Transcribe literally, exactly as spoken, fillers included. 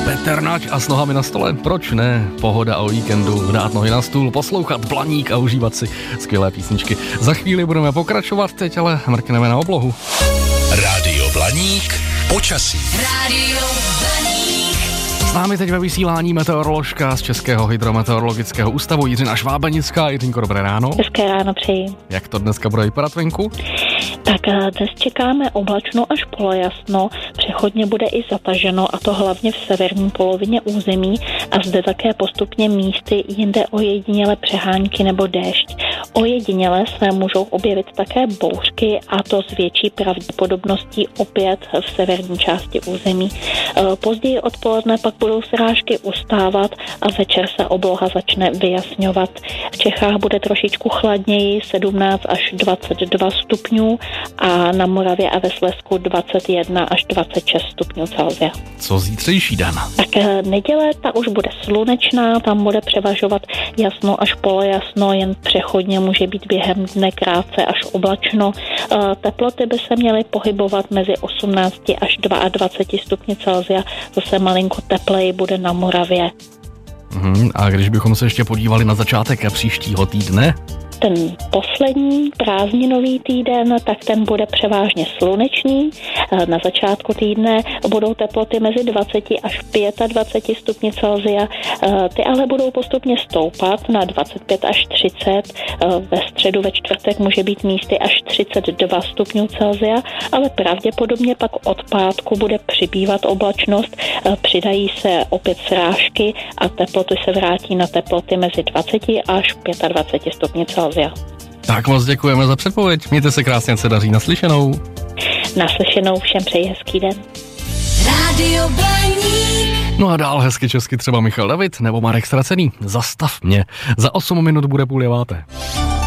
Petr Nať a s nohami na stole, proč ne? Pohoda o víkendu, dát nohy na stůl, poslouchat Blaník a užívat si skvělé písničky. Za chvíli budeme pokračovat, teď ale mrkneme na oblohu. Rádio Blaník, počasí. Rádio Blaník. S námi teď ve vysílání meteoroložka z Českého hydrometeorologického ústavu Jiřina Švábenická. Jiřinko, dobré ráno. Hezké ráno přeji. Jak to dneska bude vypadat venku? Tak dnes čekáme oblačno až polojasno, přechodně bude i zataženo, a to hlavně v severní polovině území, a zde také postupně místy jinde ojediněle přehánky nebo déšť. Ojediněle se můžou objevit také bouřky, a to s větší pravděpodobností opět v severní části území. Později odpoledne pak budou srážky ustávat a večer se obloha začne vyjasňovat. V Čechách bude trošičku chladněji, sedmnáct až dvacet dva stupňů, a na Moravě a ve Slezsku dvacet jedna až dvacet šest stupňů Celsia. Co zítřejší den? Tak neděle, ta už bude slunečná, tam bude převažovat jasno až polojasno, jen přechodně může být během dne krátce až oblačno. Teploty by se měly pohybovat mezi osmnáct až dvacet dva stupni Celsia, zase malinko tepleji bude na Moravě. Uhum, a když bychom se ještě podívali na začátek příštího týdne? Ten poslední prázdninový týden, tak ten bude převážně slunečný. Na začátku týdne budou teploty mezi dvacet až dvacet pět stupni Celsia. Ty ale budou postupně stoupat na dvacet pět až třicet. Ve středu, ve čtvrtek může být místy až třicet dva stupňů Celsia, ale pravděpodobně pak od pátku bude přibývat oblačnost, přidají se opět srážky a teploty se vrátí na teploty mezi dvacet až dvacet pět stupňů Celsia. Tak moc děkujeme za předpověď. Mějte se krásně, se daří, naslyšenou. Naslyšenou, všem přeji hezký den. Rádio Blaník. No a dál hezky česky třeba Michal David nebo Marek Stracený. Zastav mě. Za osm minut bude půl deváté.